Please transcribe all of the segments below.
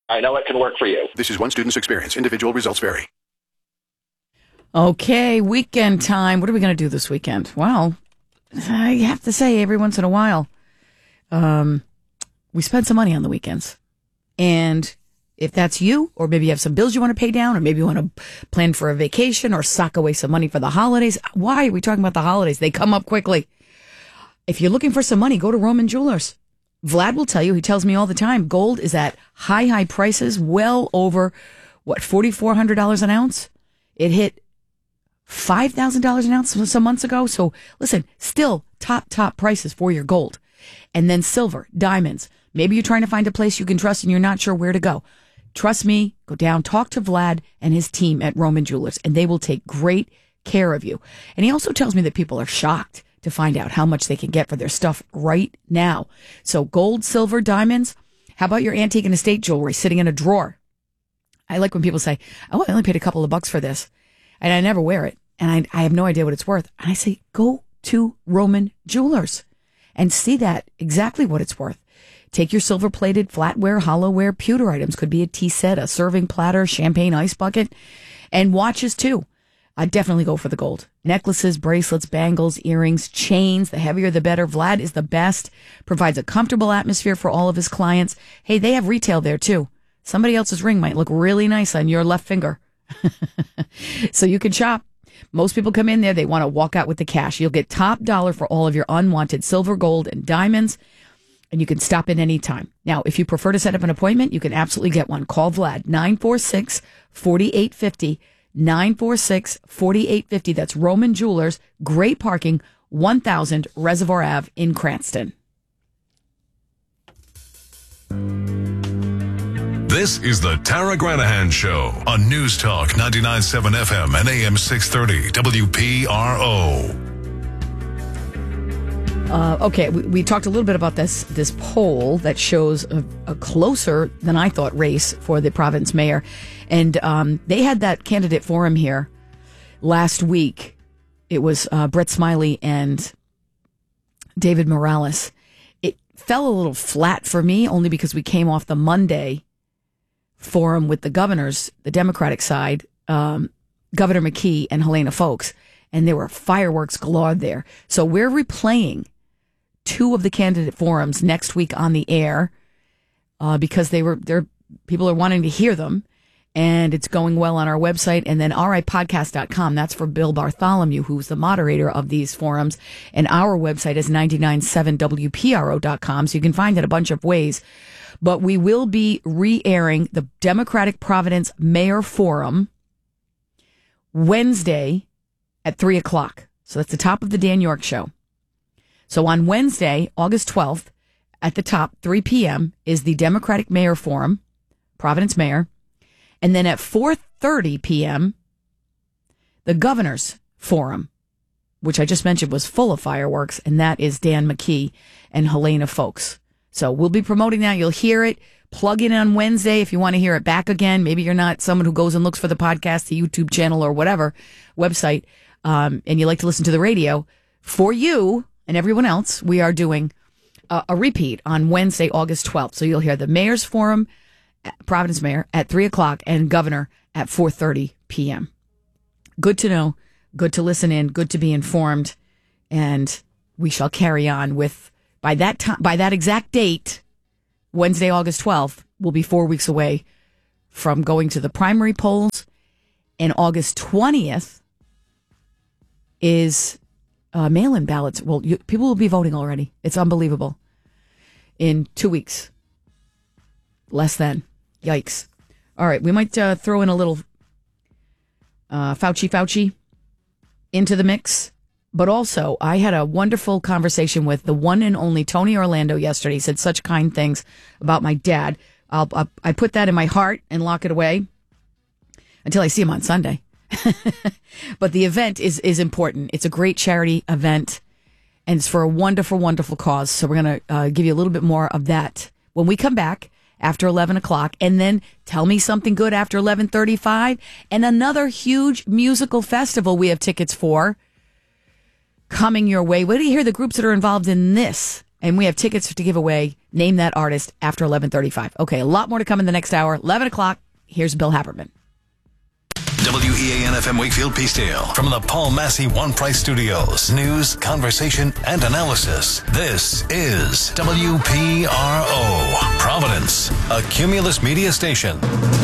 I know it can work for you. This is one student's experience. Individual results vary. Okay, weekend time. What are we going to do this weekend? Well, I have to say, every once in a while, we spend some money on the weekends. And if that's you, or maybe you have some bills you want to pay down, or maybe you want to plan for a vacation or sock away some money for the holidays. Why are we talking about the holidays? They come up quickly. If you're looking for some money, go to Roman Jewelers. Vlad will tell you, he tells me all the time, gold is at high prices, well over, $4,400 an ounce? It hit $5,000 an ounce some months ago. So listen, still top prices for your gold. And then silver, diamonds. Maybe you're trying to find a place you can trust and you're not sure where to go. Trust me, go down, talk to Vlad and his team at Roman Jewelers, and they will take great care of you. And he also tells me that people are shocked to find out how much they can get for their stuff right now. So gold, silver, diamonds. How about your antique and estate jewelry sitting in a drawer? I like when people say, oh, I only paid a couple of bucks for this, and I never wear it, and I have no idea what it's worth. And I say, go to Roman Jewelers and see that exactly what it's worth. Take your silver-plated, flatware, hollowware, pewter items. Could be a tea set, a serving platter, champagne ice bucket, and watches too. I'd definitely go for the gold. Necklaces, bracelets, bangles, earrings, chains. The heavier, the better. Vlad is the best. Provides a comfortable atmosphere for all of his clients. Hey, they have retail there too. Somebody else's ring might look really nice on your left finger. So you can shop. Most people come in there, they want to walk out with the cash. You'll get top dollar for all of your unwanted silver, gold, and diamonds. And you can stop in any time. Now, if you prefer to set up an appointment, you can absolutely get one. Call Vlad, 946-4850, 946-4850. That's Roman Jewelers, great parking, 1000 Reservoir Ave in Cranston. This is the Tara Granahan Show on News Talk 99.7 FM and AM 630 WPRO. Okay, we talked a little bit about this poll that shows a closer than I thought race for the Providence mayor. And they had that candidate forum here last week. It was Brett Smiley and David Morales. It fell a little flat for me only because we came off the Monday forum with the governors, the Democratic side, Governor McKee and Helena Foulkes, and there were fireworks galore there. So we're replaying two of the candidate forums next week on the air because people are wanting to hear them, and it's going well on our website, and then ripodcast.com. That's for Bill Bartholomew, who's the moderator of these forums, and our website is 997wpro.com, so you can find it a bunch of ways. But we will be re-airing the Democratic Providence Mayor Forum Wednesday at 3 o'clock. So that's the top of the Dan York Show. So on Wednesday, August 12th, at the top, 3 p.m., is the Democratic Mayor Forum, Providence Mayor. And then at 4:30 p.m., the Governor's Forum, which I just mentioned was full of fireworks, and that is Dan McKee and Helena Foulkes. So we'll be promoting that. You'll hear it. Plug in on Wednesday if you want to hear it back again. Maybe you're not someone who goes and looks for the podcast, the YouTube channel, or whatever website, and you like to listen to the radio. For you and everyone else, we are doing a repeat on Wednesday, August 12th. So you'll hear the Mayor's Forum, Providence Mayor, at 3 o'clock, and Governor at 4:30 p.m. Good to know, good to listen in, good to be informed, and we shall carry on with, by that exact date, Wednesday, August 12th, will be 4 weeks away from going to the primary polls, and August 20th is mail-in ballots. Well, people will be voting already. It's unbelievable. In 2 weeks. Less than. Yikes. All right, we might throw in a little Fauci into the mix. But also, I had a wonderful conversation with the one and only Tony Orlando yesterday. He said such kind things about my dad. I put that in my heart and lock it away until I see him on Sunday. But the event is important. It's a great charity event, and it's for a wonderful, wonderful cause. So we're going to give you a little bit more of that when we come back after 11 o'clock, and then tell me something good after 11:35, and another huge musical festival we have tickets for coming your way. Wait till you hear the groups that are involved in this And we have tickets to give away. Name that artist after 11:35. Okay, a lot more to come in the next hour. 11 o'clock, here's Bill Haberman. WEAN-FM Wakefield Peacedale. From the Paul Massey One Price Studios. News, conversation, and analysis. This is WPRO. Providence, a Cumulus media station.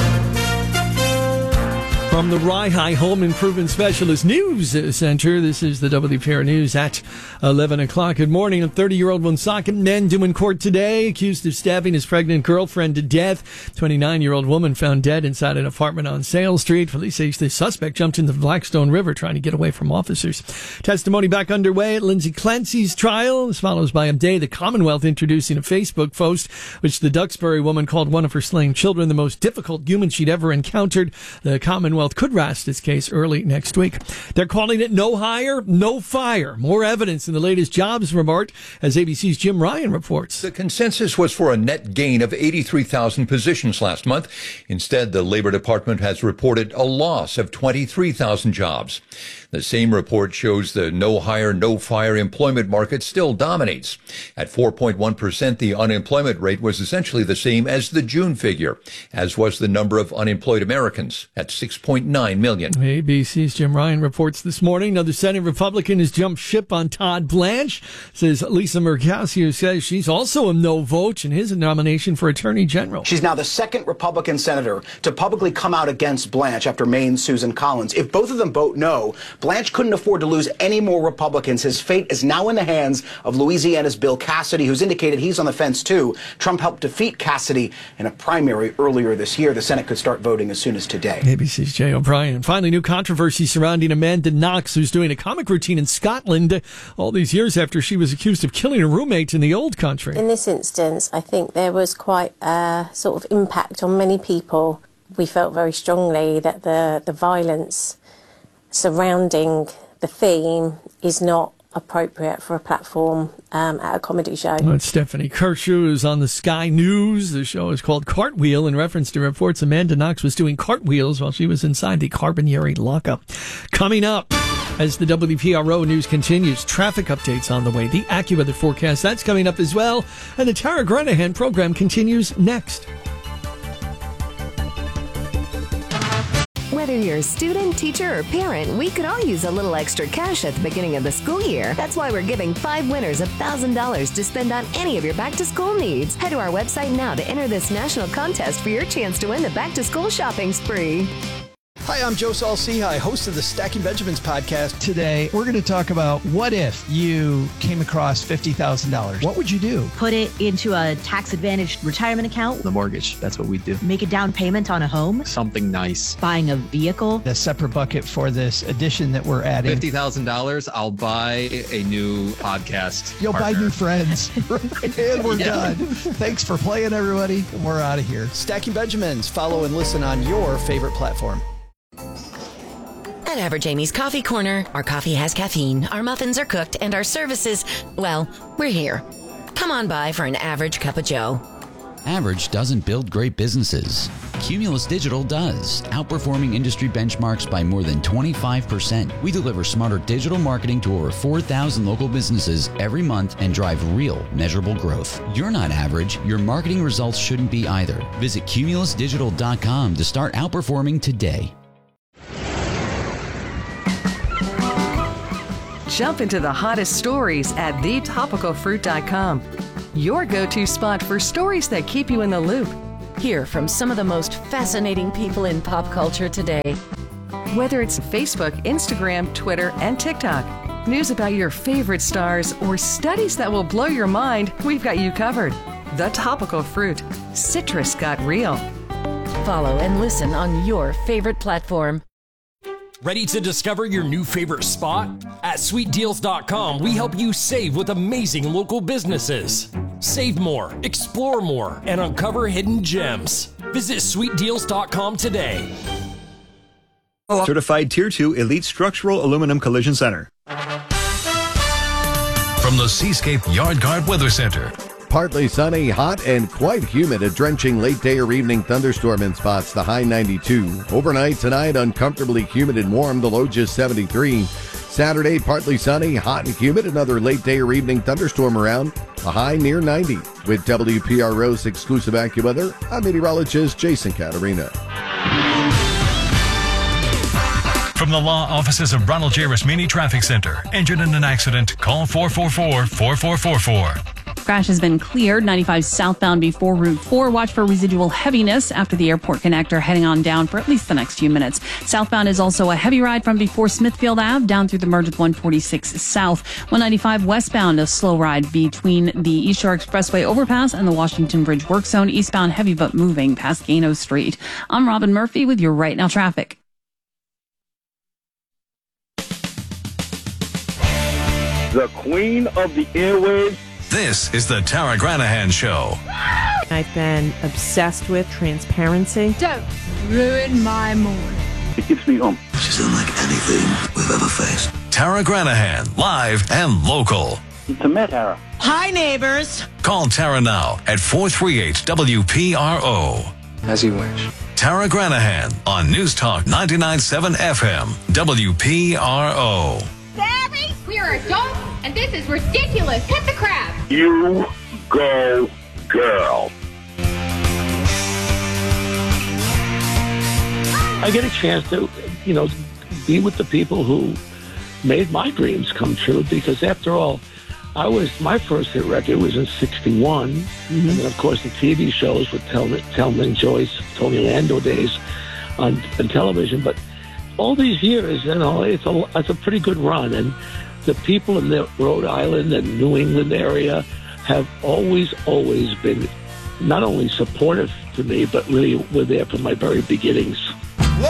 From the Rye High Home Improvement Specialist News Center, this is the WPR News at 11 o'clock. Good morning. A 30-year-old Woonsocket man due in court today, accused of stabbing his pregnant girlfriend to death. 29-year-old woman found dead inside an apartment on Sale Street. Police say the suspect jumped into the Blackstone River trying to get away from officers. Testimony back underway at Lindsay Clancy's trial. This follows by a day the Commonwealth introducing a Facebook post, which the Duxbury woman called one of her slain children the most difficult human she'd ever encountered. The Commonwealth could rest its case early next week. They're calling it no hire, no fire. More evidence in the latest jobs report, as ABC's Jim Ryan reports. The consensus was for a net gain of 83,000 positions last month. Instead, the Labor Department has reported a loss of 23,000 jobs. The same report shows the no hire, no fire employment market still dominates. At 4.1%, the unemployment rate was essentially the same as the June figure, as was the number of unemployed Americans at 6.9 million. ABC's Jim Ryan reports this morning. Another Senate Republican has jumped ship on Todd Blanche. Says Lisa Murkowski, who says she's also a no vote in his nomination for Attorney General. She's now the second Republican senator to publicly come out against Blanche after Maine's Susan Collins. If both of them vote no, Blanche couldn't afford to lose any more Republicans. His fate is now in the hands of Louisiana's Bill Cassidy, who's indicated he's on the fence too. Trump helped defeat Cassidy in a primary earlier this year. The Senate could start voting as soon as today. ABC's Jay O'Brien. Finally, new controversy surrounding Amanda Knox, who's doing a comic routine in Scotland all these years after she was accused of killing a roommate in the old country. In this instance, I think there was quite a sort of impact on many people. We felt very strongly that the violence surrounding the theme is not appropriate for a platform at a comedy show. Well, Stephanie Kershaw is on the Sky News. The show is called Cartwheel in reference to reports Amanda Knox was doing cartwheels while she was inside the Carbonari lockup. Coming up, as the WPRO news continues, traffic updates on the way. The AccuWeather forecast, that's coming up as well. And the Tara Granahan program continues next. Whether you're a student, teacher, or parent, we could all use a little extra cash at the beginning of the school year. That's why we're giving 5 winners $1,000 to spend on any of your back-to-school needs. Head to our website now to enter this national contest for your chance to win the back-to-school shopping spree. Hi, I'm Joe Saul-Sehy, host of the Stacking Benjamins podcast. Today, we're going to talk about what if you came across $50,000. What would you do? Put it into a tax-advantaged retirement account. The mortgage, that's what we do. Make a down payment on a home. Something nice. Buying a vehicle. A separate bucket for this addition that we're adding. $50,000, I'll buy a new podcast You'll partner. buy new friends. And we're done. Thanks for playing, everybody. We're out of here. Stacking Benjamins. Follow and listen on your favorite platform. At Average Amy's Coffee Corner, our coffee has caffeine, our muffins are cooked, and our services, well, we're here. Come on by for an average cup of joe. Average doesn't build great businesses. Cumulus Digital does, outperforming industry benchmarks by more than 25%. We deliver smarter digital marketing to over 4,000 local businesses every month and drive real, measurable growth. You're not average. Your marketing results shouldn't be either. Visit cumulusdigital.com to start outperforming today. Jump into the hottest stories at thetopicalfruit.com. Your go-to spot for stories that keep you in the loop. Hear from some of the most fascinating people in pop culture today. Whether it's Facebook, Instagram, Twitter, and TikTok, news about your favorite stars, or studies that will blow your mind, we've got you covered. The Topical Fruit. Citrus got real. Follow and listen on your favorite platform. Ready to discover your new favorite spot? At sweetdeals.com, we help you save with amazing local businesses. Save more, explore more, and uncover hidden gems. Visit sweetdeals.com today. Certified Tier 2 Elite Structural Aluminum Collision Center. From the Seascape Yard Guard Weather Center. Partly sunny, hot, and quite humid. A drenching late day or evening thunderstorm in spots, the high 92. Overnight tonight, uncomfortably humid and warm, the low just 73. Saturday, partly sunny, hot and humid. Another late day or evening thunderstorm around. A high near 90. With WPRO's exclusive AccuWeather, I'm meteorologist Jason Caterina. From the law offices of Ronald J. Rasmini Traffic Center. Injured in an accident? Call 444-4444. Crash has been cleared. 95 southbound before Route 4. Watch for residual heaviness after the airport connector, heading on down for at least the next few minutes. Southbound is also a heavy ride from before Smithfield Ave down through the merge with 146 south. 195 westbound, a slow ride between the East Shore Expressway overpass and the Washington Bridge work zone. Eastbound heavy but moving past Gano Street. I'm Robin Murphy with your Right Now traffic. The queen of the airwaves. This is the Tara Granahan Show. I've been obsessed with transparency. Don't ruin my morning. It gives me She's unlike anything we've ever faced. Tara Granahan, live and local. To met Tara. Hi, neighbors. Call Tara now at 438-WPRO. As you wish. Tara Granahan on News Talk 99.7 FM, WPRO. Barry, we are adults, and this is ridiculous. Cut the crap. You go, girl. I get a chance to, be with the people who made my dreams come true, because after all, my first hit record was in 61. Mm-hmm. And then, of course, the TV shows with Thelma and Joyce, Tony Lando days on television. But all these years, it's a pretty good run. And the people in the Rhode Island and New England area have always been not only supportive to me, but really were there from my very beginnings.